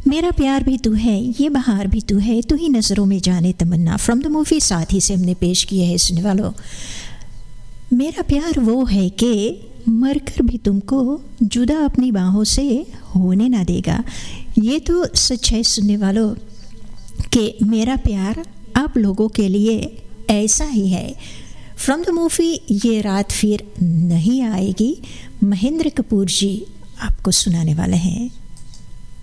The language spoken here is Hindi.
मेरा प्यार भी तू है, ये बहार भी तू है, तू ही नज़रों में जाने तमन्ना, फ्रॉम द मूवी साथी से हमने पेश किया है सुनने वालों। मेरा प्यार वो है कि मरकर भी तुमको जुदा अपनी बाहों से होने ना देगा। ये तो सच है सुनने वालों कि मेरा प्यार आप लोगों के लिए ऐसा ही है। फ्रॉम द मूवी ये रात फिर नहीं आएगी, महेंद्र कपूर जी आपको सुनाने वाले हैं।